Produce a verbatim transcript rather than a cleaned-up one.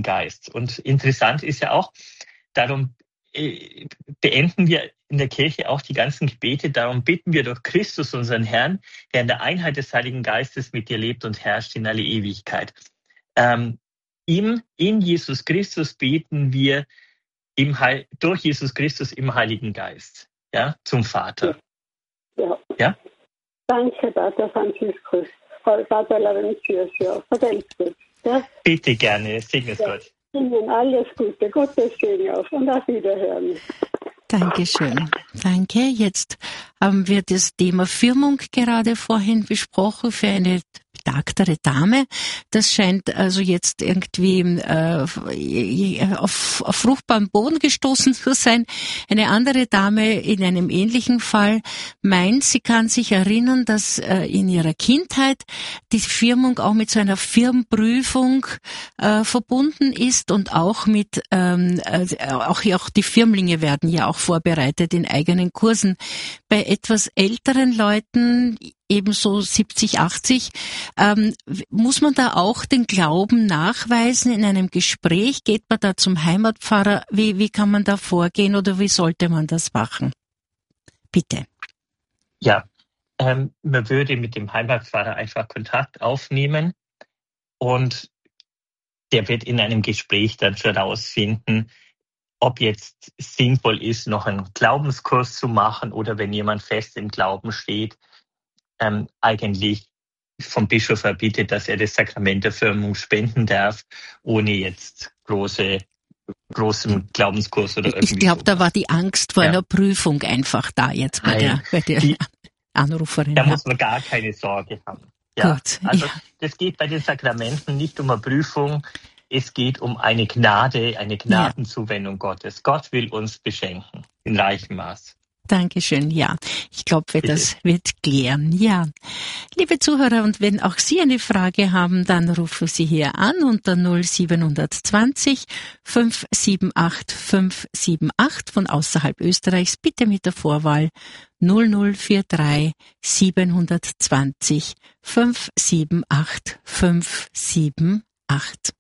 Geist. Und interessant ist ja auch, darum äh, beenden wir in der Kirche auch die ganzen Gebete, darum bitten wir durch Christus, unseren Herrn, der in der Einheit des Heiligen Geistes mit dir lebt und herrscht in alle Ewigkeit. Ähm, ihm, in Jesus Christus beten wir im Heil, durch Jesus Christus im Heiligen Geist, ja, zum Vater. Ja. Ja? Danke, Pater Franziskus. Pater Laurentius, vergelt's. Ja? Bitte gerne, segne es ja. Gott. Ihnen alles Gute, Gottes Segen auf und auf Wiederhören. Dankeschön. Danke. Jetzt haben wir das Thema Firmung gerade vorhin besprochen für eine betagtere Dame. Das scheint also jetzt irgendwie äh, auf, auf fruchtbaren Boden gestoßen zu sein. Eine andere Dame in einem ähnlichen Fall meint, sie kann sich erinnern, dass äh, in ihrer Kindheit die Firmung auch mit so einer Firmprüfung äh, verbunden ist und auch mit ähm, äh, auch, auch die Firmlinge werden ja auch vorbereitet in eigenen Kursen. Bei etwas älteren Leuten, ebenso siebzig, achtzig, ähm, muss man da auch den Glauben nachweisen in einem Gespräch? Geht man da zum Heimatpfarrer? Wie, wie kann man da vorgehen oder wie sollte man das machen? Bitte. Ja, ähm, man würde mit dem Heimatpfarrer einfach Kontakt aufnehmen und der wird in einem Gespräch dann schon herausfinden, ob jetzt sinnvoll ist, noch einen Glaubenskurs zu machen oder wenn jemand fest im Glauben steht, ähm, eigentlich vom Bischof erbittet, dass er das Sakrament der Firmung spenden darf, ohne jetzt große, großen Glaubenskurs oder irgendwie. Ich glaube, da war die Angst vor ja. einer Prüfung einfach da jetzt bei der, bei der die, Anruferin. Da ja. muss man gar keine Sorge haben. Ja. Gut. Also ja. das geht bei den Sakramenten nicht um eine Prüfung, es geht um eine Gnade, eine Gnadenzuwendung ja. Gottes. Gott will uns beschenken in reichem Maß. Dankeschön, ja. Ich glaube, das wird klären, ja. Liebe Zuhörer, und wenn auch Sie eine Frage haben, dann rufen Sie hier an unter null sieben zwei null fünf sieben acht fünf sieben acht von außerhalb Österreichs, bitte mit der Vorwahl null null vier drei sieben zwei null fünf sieben acht fünf sieben acht.